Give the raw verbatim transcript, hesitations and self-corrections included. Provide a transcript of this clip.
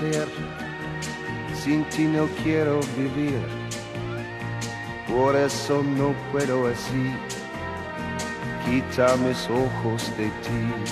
perder, sin ti no quiero vivir, por eso no puedo así, quita mis ojos de ti.